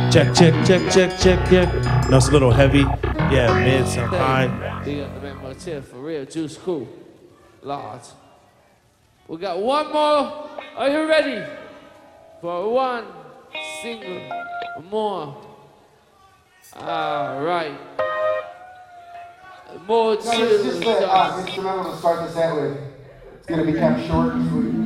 Check, check, check, check, check, check. No, it's a little heavy. Yeah, mid, some high. Big up the man Motif, for real, Juice Crew. Lord. We got one more. Are you ready? For one single more. All right. More No, let's just let instrumental to start the set with. It's gonna be kept short.